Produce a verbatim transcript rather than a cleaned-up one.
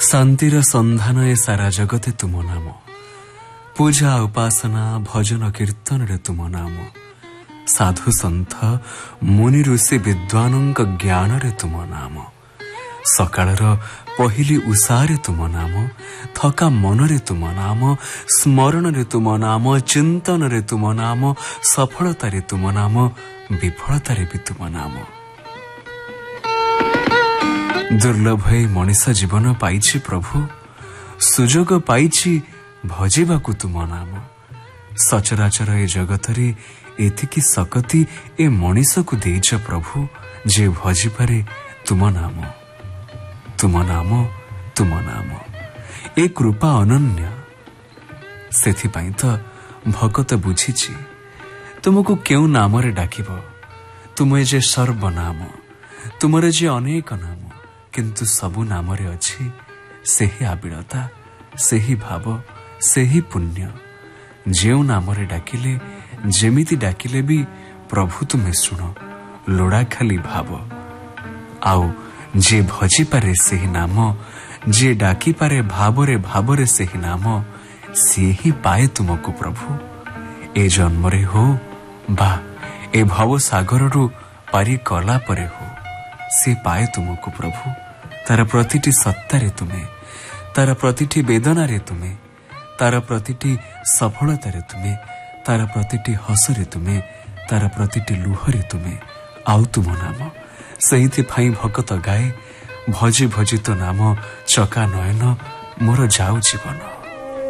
शांतिर संधान ए सारा जगते तुम नाम, पूजा उपासना भजन कीर्तन रे तुम नाम, साधु सन्थ मुनि ऋषि विद्वानों ज्ञान रे तुम नाम, सकाळर पहिली उषारे तुम नाम, थका मन रे तुम नाम, स्मरण रे तुम नाम, चिंतन रे तुम नाम, सफलता रे तुम नाम, विफलता रे भी तुम नाम। दुर्लभ मनीष जीवन पाइछि प्रभु, सुजोग पाइछि भजिबाकु तुम नाम, सचराचर ए जगतरे एथिकी सकती ए मनीष को देइछ प्रभु, जे भजी पारे तुम नाम, तुम नाम, तुम नाम, ए कृपा अनन्य। सेथिपाई तो भगत बुझीछि तुमको केउ नाम रे डाकिब, तुम जे सर्वनाम, तुमरे जे अनेक नाम, किंतु सबु नाम रे अछि सेही आबिलता, सेही भाव, सेही पुण्य। जेउ नाम रे डाकिले जेमिति डाकिले भी प्रभु तुमे सुन, लोड़ा खाली भाव। आउ जे भजी पारे सेही नाम, जे डाकी पारे भावरे भावरे सेही नाम, से ही पाए तुमको प्रभु। ए जन्मरे हो बा ए भव सागर रु पारी कला परे हो, से पाए तुमको प्रभु। तार प्रतिटी सत्तारे तुमे, तार प्रतिटी वेदनारे तुमे, तार प्रतिटी सफलतारे तुमे, तार प्रतिटी हसरे तुमे, तार प्रतिटी लुहरे तुमे, आउ तुम नाम। सहीथि फाई भगत गाए, भजी भजी तो नाम चका नयन मोर जाऊ जीवन।